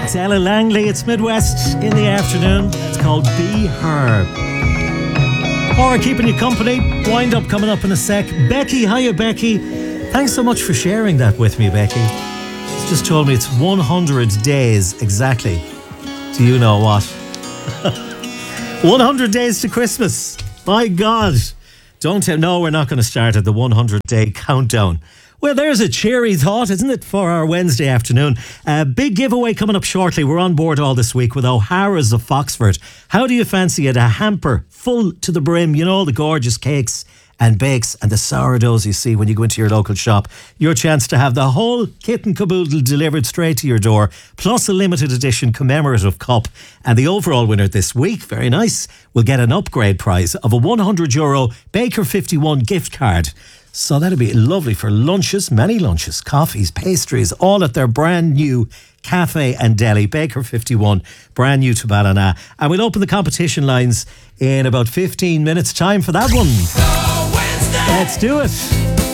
It's Ella Langley. It's Midwest in the afternoon. It's called Be Her. Or keeping you company. Wind up coming up in a sec. Becky, hiya Becky. Thanks so much for sharing that with me, Becky. She's just told me it's 100 days exactly. Do you know what? 100 days to Christmas. My God. Don't tell. No, we're not going to start at the 100-day countdown. Well, there's a cheery thought, isn't it, for our Wednesday afternoon. A big giveaway coming up shortly. We're on board all this week with O'Hara's of Foxford. How do you fancy it? A hamper full to the brim. You know, all the gorgeous cakes and bakes and the sourdoughs you see when you go into your local shop. Your chance to have the whole kit and caboodle delivered straight to your door, plus a limited edition commemorative cup. And the overall winner this week, very nice, will get an upgrade prize of a €100 Baker 51 gift card. So that'd be lovely for lunches, many lunches, coffees, pastries, all at their brand new cafe and deli. Baker 51, brand new to Ballina. And we'll open the competition lines in about 15 minutes' time for that one. Let's do it.